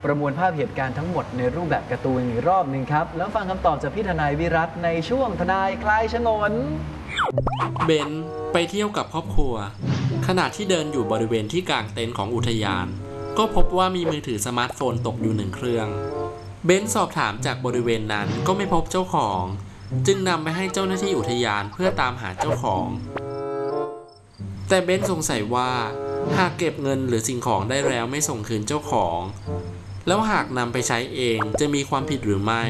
ประมวลภาพเหตุการณ์ทั้งหมดในรูปแบบการ์ตูนอีกรอบหนึ่งครับแล้วฟังคำตอบจากพี่ทนายวิรัตในช่วงทนายคลายฉงนเบนไปเที่ยวกับครอบครัวขณะที่เดินอยู่บริเวณที่กลางเต็นท์ของอุทยานก็พบว่ามีมือถือสมาร์ทโฟนตกอยู่1 เครื่องเบนสอบถามจากบริเวณนั้นก็ไม่พบเจ้าของจึงนำไปให้เจ้าหน้าที่อุทยานเพื่อตามหาเจ้าของแต่เบนสงสัยว่าหากเก็บเงินหรือสิ่งของได้แล้วไม่ส่งคืนเจ้าของแล้วหากนำไปใช้เองจะมีความผิดหรือไม่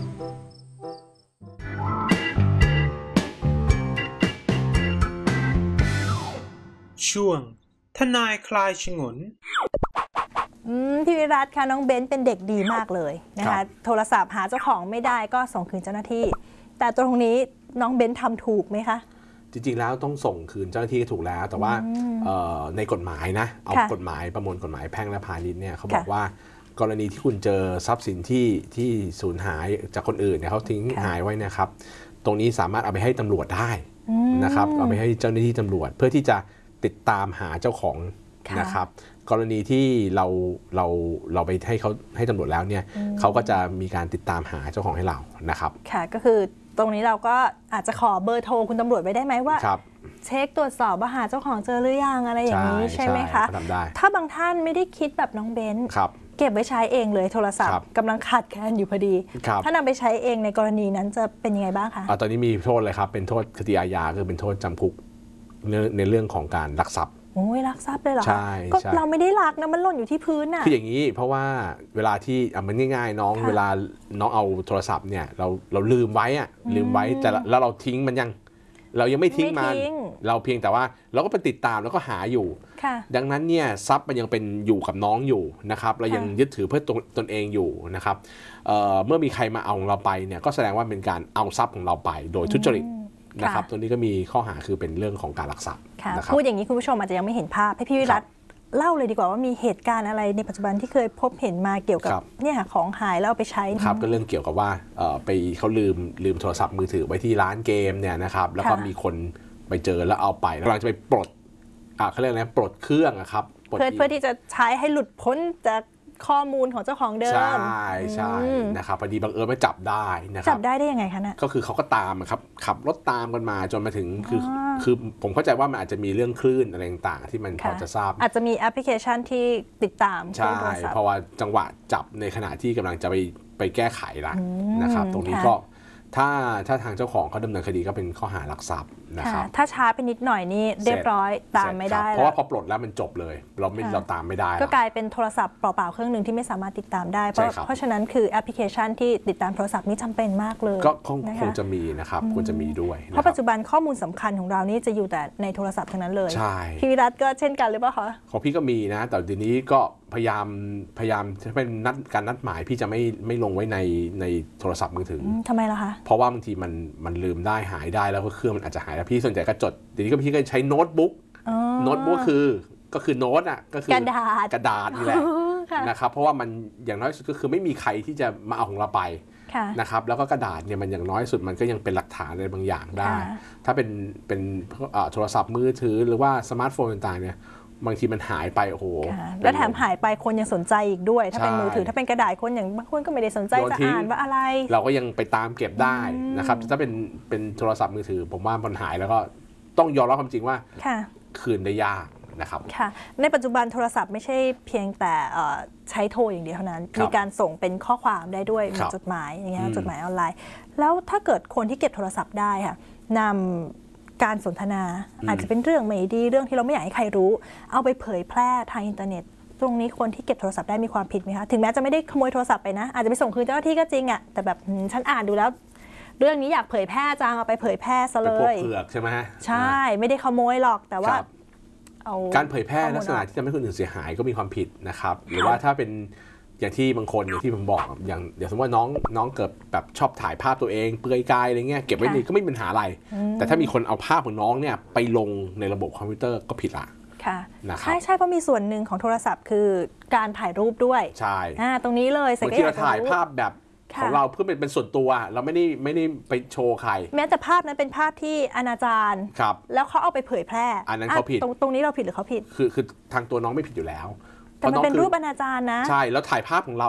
ช่วงทนายคลายฉงนพี่วิรัตค่ะน้องเบนเป็นเด็กดีมากเลยนะคะโทรศัพท์หาเจ้าของไม่ได้ก็ส่งคืนเจ้าหน้าที่แต่ตรงนี้น้องเบนทำถูกไหมคะจริงๆแล้วต้องส่งคืนเจ้าหน้าที่ถูกแล้วแต่ว่าในกฎหมายนะเอากฎหมายประมวลกฎหมายแพ่งและพาณิชย์เนี่ยเขาบอกว่ากรณีที่คุณเจอทรัพย์สินที่สูญหายจากคนอื่นเนี่ยเขาทิ้งหายไว้นะครับตรงนี้สามารถเอาไปให้ตำรวจได้นะครับเอาไปให้เจ้าหน้าที่ตำรวจเพื่อที่จะติดตามหาเจ้าของนะครับกรณีที่เราไปให้ตำรวจแล้วเนี่ยเขาก็จะมีการติดตามหาเจ้าของให้เรานะครับค่ะก็คือตรงนี้เราก็อาจจะขอเบอร์โทรคุณตำรวจไว้ได้ไหมว่าเช็คตรวจสอบว่าหาเจ้าของเจอหรือยังอะไรอย่างนี้ใช่ไหมคะถ้าบางท่านไม่ได้คิดแบบน้องเบนเก็บไว้ใช้เองเลยโทรศัพท์กำลังขาดแคลนอยู่พอดีถ้านำไปใช้เองในกรณีนั้นจะเป็นยังไงบ้างคะตอนนี้มีโทษเลยครับเป็นโทษคดีอาญาคือเป็นโทษจำคุกในเรื่องของการลักทรัพย์โอ้ยลักทรัพย์เลยเหรอใช่ก็เราไม่ได้ลักนะมันหล่นอยู่ที่พื้นน่ะคืออย่างนี้เพราะว่าเวลาที่มันง่ายๆน้องเวลาน้องเอาโทรศัพท์เนี่ยเราลืมไว้แต่แล้วเราทิ้งมันเรายังไม่ทิ้งมันเราเพียงแต่ว่าเราก็ไปติดตามแล้วก็หาอยู่ดังนั้นเนี่ยทรัพย์มันยังเป็นอยู่กับน้องอยู่นะครับเรายังยึดถือเพื่อตนเองอยู่นะครับเมื่อมีใครมาเอาของเราไปเนี่ยก็แสดงว่าเป็นการเอาทรัพย์ของเราไปโดยทุจริตนะครับตัวนี้ก็มีข้อหาคือเป็นเรื่องของการลักทรัพย์พูดอย่างนี้คุณผู้ชมอาจจะยังไม่เห็นภาพให้พี่วิรัตเล่าเลยดีกว่าว่ามีเหตุการณ์อะไรในปัจจุบันที่เคยพบเห็นมาเกี่ยวกับเนี่ยของหายแล้วเอาไปใช้ครับก็เรื่องเกี่ยวกับว่าไปเขาลืมโทรศัพท์มือถือไว้ที่ร้านเกมเนี่ยนะครับแล้วก็มีคนไปเจอแล้วเอาไปกำลังจะไปปลดเขาเรียกอะไรปลดเครื่องครับเพื่อที่จะใช้ให้หลุดพ้นจากข้อมูลของเจ้าของเดิมใช่นะครับพอดีบังเอิญไม่จับได้นะครับจับได้ยังไงคะเนี่ยก็คือเขาก็ตามครับขับรถตามกันมาจนมาถึงคือผมเข้าใจว่ามันอาจจะมีเรื่องคลื่นอะไรต่างๆที่มันพอจะทราบอาจจะมีแอปพลิเคชันที่ติดตามใช่เพราะว่าจังหวะจับในขณะที่กำลังจะไปแก้ไขละนะครับตรงนี้ก็ถ้าทางเจ้าของเขาดำเนินคดีก็เป็นข้อหาลักทรัพย์นะครับถ้าช้าไปนิดหน่อยนี่เรียบร้อยตามไม่ได้เพราะว่าพอปลดแล้วมันจบเลยเราตามไม่ได้ก็กลายเป็นโทรศัพท์เปล่าๆเครื่องหนึ่งที่ไม่สามารถติดตามได้เพราะฉะนั้นคือแอปพลิเคชันที่ติดตามโทรศัพท์นี่จำเป็นมากเลยก็คงจะมีนะครับควรจะมีด้วยเพราะปัจจุบันข้อมูลสำคัญของเรานี่จะอยู่แต่ในโทรศัพท์ทั้งนั้นเลยพี่วิรัตก็เช่นกันหรือเปล่าคะของพี่ก็มีนะแต่ทีนี้ก็พยายามถ้าเป็นการนัดหมายพี่จะไม่ลงไว้ในโทรศัพท์มือถือทำไมล่ะคะเพราะว่าบางทีมันลืมได้หายได้แล้วก็เครื่องมันอาจจะหายแล้วพี่ส่วนใหญ่ก็จดทีนี้ก็พี่ก็ใช้โน้ตบุ๊กก็คือโน้ตก็คือกระดาษนี่แหละนะครับเพราะว่ามันอย่างน้อยสุดก็คือไม่มีใครที่จะมาเอาของเราไปนะครับแล้วก็กระดาษเนี่ยมันอย่างน้อยสุดมันก็ยังเป็นหลักฐานอะไรบางอย่างได้ถ้าเป็นโทรศัพท์มือถือหรือว่าสมาร์ทโฟนต่างๆเนี่ยบางทีมันหายไปโอ้โหแล้วแถมหายไปคนยังสนใจอีกด้วยถ้าเป็นมือถือถ้าเป็นกระดาษคนอย่างบางคนก็ไม่ได้สนใจจะอ่านว่าอะไรเราก็ยังไปตามเก็บได้นะครับถ้าเป็นโทรศัพท์มือถือผมว่ามันหายแล้วก็ต้องยอมรับความจริงว่าคืนได้ยากนะครับค่ะในปัจจุบันโทรศัพท์ไม่ใช่เพียงแต่ใช้โทรอย่างเดียวเท่านั้นมีการส่งเป็นข้อความได้ด้วยมีจดหมายอย่างเงี้ยจดหมายออนไลน์แล้วถ้าเกิดคนที่เก็บโทรศัพท์ได้ค่ะนำการสนทนาอาจจะเป็นเรื่องไม่ดีเรื่องที่เราไม่อยากให้ใครรู้เอาไปเผยแพร่ทางอินเทอร์เน็ตตรงนี้คนที่เก็บโทรศัพท์ได้มีความผิดไหมคะถึงแม้จะไม่ได้ขโมยโทรศัพท์ไปนะอาจจะไปส่งคืนเจ้าหน้าที่ก็จริงอ่ะแต่แบบฉันอ่านดูแล้วเรื่องนี้อยากเผยแพร่จังเอาไปเผยแพร่ซะเลยเผือกใช่ไหมใช่ไม่ได้ขโมยหรอกแต่ว่าการเผยแพร่ลักษณะที่ทำให้คนอื่นเสียหายก็มีความผิดนะครับหรือว่าถ้าเป็นอย่างที่บางคนอย่างที่ผมบอกอย่างสมมติว่าน้องเกิดแบบชอบถ่ายภาพตัวเองเปลือยกายอะไรเงี้ยเก็บไว้นี่ก็ไม่มีปัญหาอะไรแต่ถ้ามีคนเอาภาพของน้องเนี่ยไปลงในระบบคอมพิวเตอร์ก็ผิดละค่ะใช่เพราะมีส่วนหนึ่งของโทรศัพท์คือการถ่ายรูปด้วยใช่ตรงนี้เลยบางทีเราถ่ายภาพแบบของเราเพื่อเป็นส่วนตัวเราไม่ได้ไปโชว์ใครแม้แต่ภาพนั้นเป็นภาพที่อนาจารแล้วเขาเอาไปเผยแพร่อันนั้นเขาผิดตรงนี้เราผิดหรือเขาผิดคือทางตัวน้องไม่ผิดอยู่แล้วแต่มันเป็นรูปอนาจารนะใช่แล้วถ่ายภาพของเรา